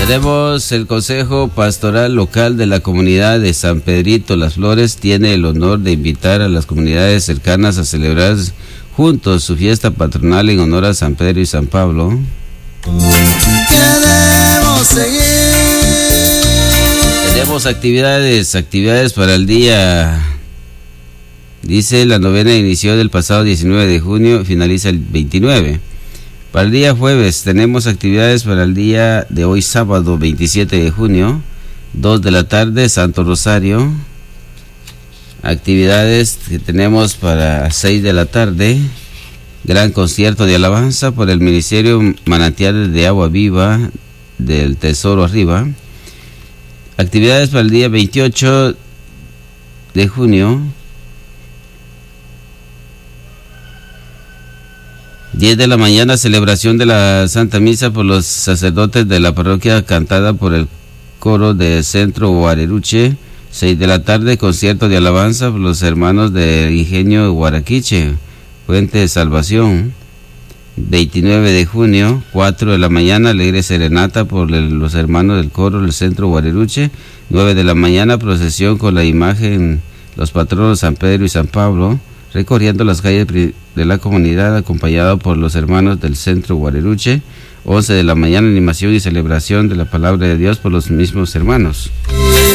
Tenemos el Consejo Pastoral Local de la Comunidad de San Pedrito Las Flores. Tiene el honor de invitar a las comunidades cercanas a celebrar juntos su fiesta patronal en honor a San Pedro y San Pablo. Queremos seguir. Tenemos actividades para el día. Dice, la novena inició del pasado 19 de junio, finaliza el 29. Para el día jueves tenemos actividades para el día de hoy, sábado 27 de junio, 2 de la tarde, Santo Rosario. Actividades que tenemos para 6 de la tarde, gran concierto de alabanza por el Ministerio Manantiales de Agua Viva del Tesoro Arriba. Actividades para el día 28 de junio, 10 de la mañana, celebración de la Santa Misa por los sacerdotes de la parroquia cantada por el coro de Centro Guareruche. 6 de la tarde, concierto de alabanza por los hermanos del Ingenio Guaraquiche, Fuente de Salvación. 29 de junio, 4 de la mañana, alegre serenata por los hermanos del coro del Centro Guareruche. 9 de la mañana, procesión con la imagen, los patronos San Pedro y San Pablo, recorriendo las calles de la comunidad, acompañado por los hermanos del Centro Guareruche. 11 de la mañana, animación y celebración de la Palabra de Dios por los mismos hermanos.